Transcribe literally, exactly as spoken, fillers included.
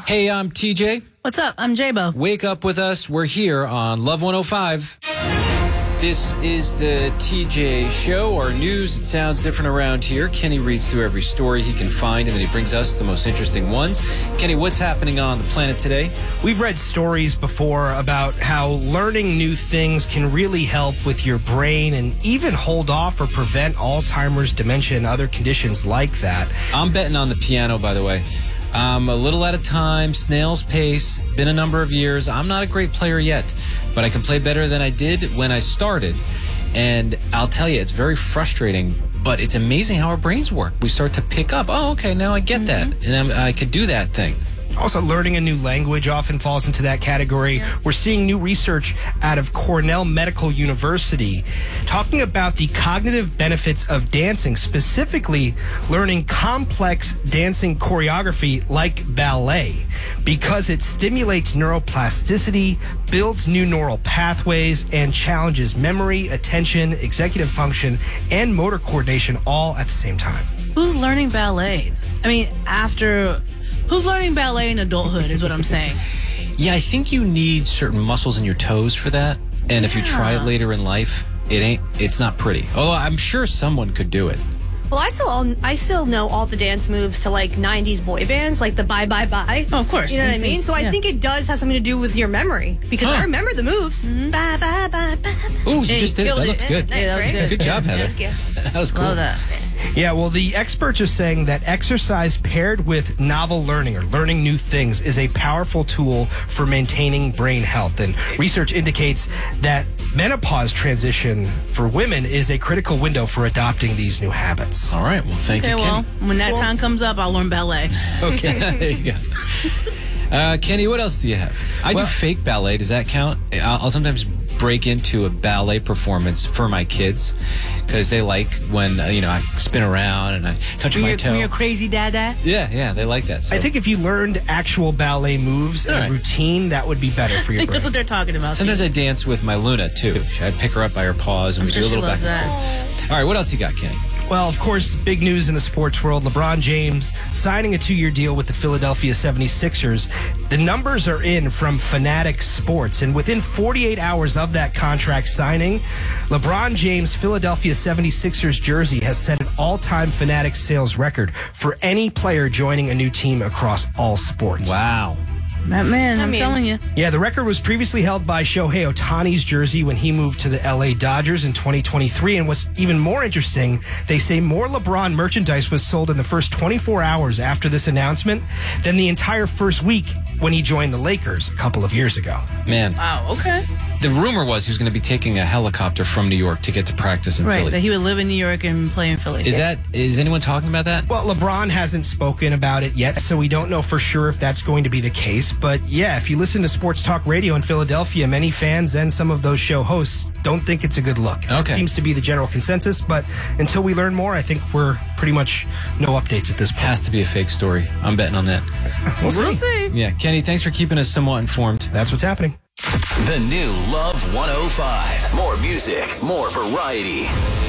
Hey, I'm T J. What's up? I'm J-Bo. Wake up with us. We're here on Love one oh five. This is the T J Show. Our news, it sounds different around here. Kenny reads through every story he can find, and then he brings us the most interesting ones. Kenny, what's happening on the planet today? We've read stories before about how learning new things can really help with your brain and even hold off or prevent Alzheimer's, dementia, and other conditions like that. I'm betting on the piano, by the way. Um, a little at a time, snail's pace, been a number of years. I'm not a great player yet, but I can play better than I did when I started. And I'll tell you, it's very frustrating, but it's amazing how our brains work. We start to pick up, oh, okay, now I get that, and I'm, I could do that thing. Also, learning a new language often falls into that category. Yeah. We're seeing new research out of Cornell Medical University talking about the cognitive benefits of dancing, specifically learning complex dancing choreography like ballet, because it stimulates neuroplasticity, builds new neural pathways, and challenges memory, attention, executive function, and motor coordination all at the same time. Who's learning ballet? I mean, after... Who's learning ballet in adulthood is what I'm saying. Yeah, I think you need certain muscles in your toes for that. And yeah. if you try it later in life, it ain't, it's not pretty. Although I'm sure someone could do it. Well, I still I still know all the dance moves to like nineties boy bands, like the Bye Bye Bye. Oh, of course. You know what I mean? So I yeah. think it does have something to do with your memory, because huh. I remember the moves. Mm-hmm. Bye Bye Bye Bye. Ooh, you hey, just did it. That it. looks good. Nice, yeah, that was right? good. Good job, Heather. Thank you. That was cool. Love that. Yeah, well, the experts are saying that exercise paired with novel learning or learning new things is a powerful tool for maintaining brain health. And research indicates that menopause transition for women is a critical window for adopting these new habits. All right, well, thank okay, you, well, Kenny. when that well, time comes up, I'll learn ballet. Okay, there you go. Uh, Kenny, what else do you have? I well, do fake ballet. Does that count? I'll, I'll sometimes break into a ballet performance for my kids because they like when, uh, you know, I spin around and I touch my toe. When you're crazy dada? Yeah, yeah, they like that. So. I think if you learned actual ballet moves and right. routine, that would be better for your I think brain. that's what they're talking about. Sometimes I dance with my Luna, too. I pick her up by her paws and I'm we sure do a little she loves back and forth. All right, what else you got, Kenny? Well, of course, big news in the sports world. LeBron James signing a two-year deal with the Philadelphia seventy-sixers. The numbers are in from Fanatics Sports, and within forty-eight hours of that contract signing, LeBron James' Philadelphia seventy-sixers jersey has set an all-time Fanatics sales record for any player joining a new team across all sports. Wow. That man, I'm I mean, telling you. Yeah, the record was previously held by Shohei Ohtani's jersey when he moved to the L A Dodgers in twenty twenty-three. And what's even more interesting, they say more LeBron merchandise was sold in the first twenty-four hours after this announcement than the entire first week when he joined the Lakers a couple of years ago. Man. Wow, okay. The rumor was he was going to be taking a helicopter from New York to get to practice in right, Philly. That he would live in New York and play in Philly. Is that, is anyone talking about that? Well, LeBron hasn't spoken about it yet, so we don't know for sure if that's going to be the case. But yeah, if you listen to sports talk radio in Philadelphia, many fans and some of those show hosts don't think it's a good look. Okay. That seems to be the general consensus, but until we learn more, I think we're pretty much no updates at this point. Has to be a fake story. I'm betting on that. We'll, We'll see. see. Yeah, Kenny, thanks for keeping us somewhat informed. That's what's happening. The new Love one oh five. More music, more variety.